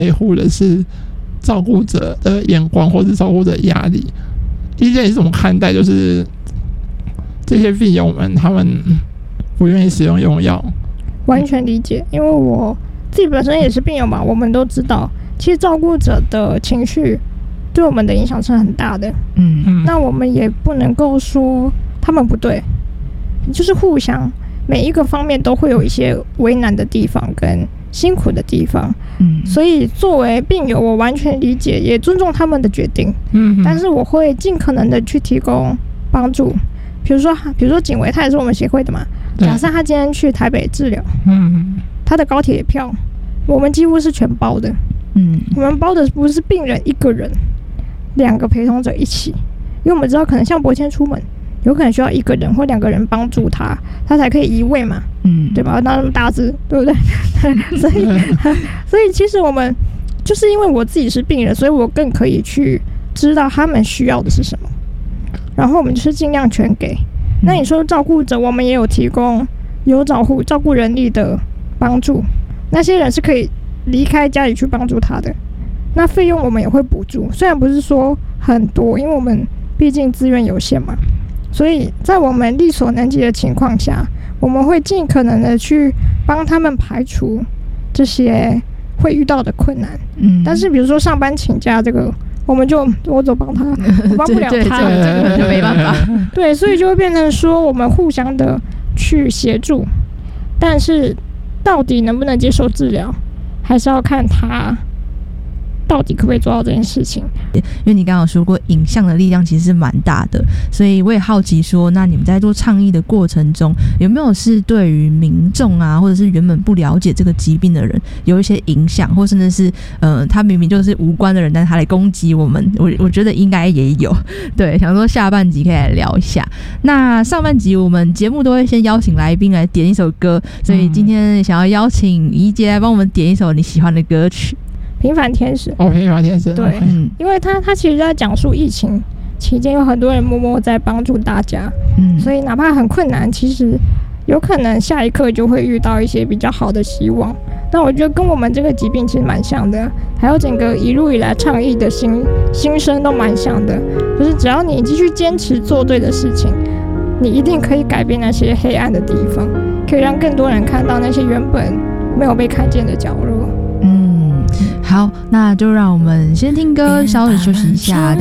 或者是照顾者的眼光或者照顾者的压力。一姐是怎么看待就是这些病友们他们不愿意使用用药？ 完全理解，因为我自己本身也是病友嘛，我们都知道其实照顾者的情绪对我们的影响是很大的。那我们也不能够说他们不对，就是互相每一个方面都会有一些为难的地方跟辛苦的地方。所以作为病友，我完全理解也尊重他们的决定。但是我会尽可能的去提供帮助。比如说景维他也是我们协会的嘛，假设他今天去台北治疗，他的高铁票我们几乎是全包的。我们包的不是病人一个人，2个陪同者一起，因为我们知道可能像博谦出门有可能需要1个人或2个人帮助他才可以移位嘛，对吧？那么大只，对不对？所以其实我们就是因为我自己是病人，所以我更可以去知道他们需要的是什么，然后我们就是尽量全给。那你说照顾者，我们也有提供有照顾人力的帮助，那些人是可以离开家里去帮助他的，那费用我们也会补助，虽然不是说很多，因为我们毕竟资源有限嘛，所以在我们力所能及的情况下，我们会尽可能的去帮他们排除这些会遇到的困难。但是比如说上班请假这个，我走帮他，我帮不了他， 这个就没办法。 对，所以就会变成说我们互相的去协助，但是到底能不能接受治疗，还是要看他到底可不可以做到这件事情。 因为你刚刚有说过影像的力量其实是蛮大的，所以我也好奇说，那你们在做倡议的过程中，有没有是对于民众啊，或者是原本不了解这个疾病的人有一些影响，或甚至是他明明就是无关的人，但是他来攻击我们，我觉得应该也有。对，想说下半集可以来聊一下。那上半集我们节目都会先邀请来宾来点一首歌，所以今天想要邀请怡姐来帮我们点一首你喜欢的歌曲。 平凡天使。 平凡天使。 对，因为他其实在讲述疫情期间有很多人默默在帮助大家，所以哪怕很困难，其实有可能下一刻就会遇到一些比较好的希望。那我觉得跟我们这个疾病其实蛮像的，还有整个一路以来倡议的心声都蛮像的，就是只要你继续坚持做对的事情，你一定可以改变那些黑暗的地方，可以让更多人看到那些原本没有被看见的角落。 好，那就让我们先听歌，稍微休息一下。